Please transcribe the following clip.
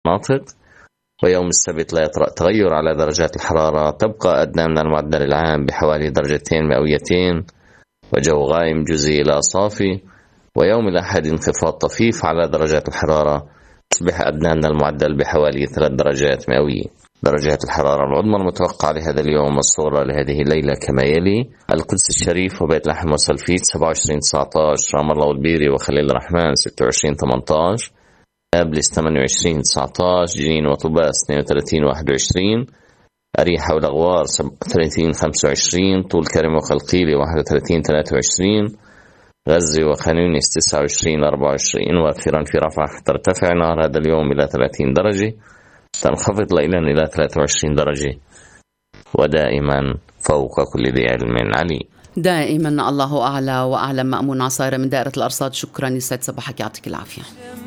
المناطق. ويوم السبت لا يطرأ تغير على درجات الحرارة، تبقى أدنى من المعدل العام بحوالي درجتين مئويتين، وجو غائم جزئي إلى صافي. ويوم الأحد انخفاض طفيف على درجات الحرارة، تصبح أدنى من المعدل بحوالي 3 درجات مئوية. درجات الحرارة العظمى المتوقعة لهذا اليوم والصغرى لهذه الليلة كما يلي: القدس الشريف وبيت لحم وسلفيت 27-19، رام الله والبيري وخليل الرحمن 26-18، نابلس 28-19، جنين وطوباس 32-21، أريحة والأغوار 30-25، طول كرم وقلقيلي 31-23، غزة وخان يونس 29-24، وأخيرا في رفح ترتفع نهار هذا اليوم إلى 30 درجة، تنخفض ليلا إلى 23 درجة، ودائما فوق كل ذي علم علي. دائما الله أعلى وأعلم. مأمون عصيرة من دائرة الأرصاد، شكرا يسعد صباحك، يعطيك العافية.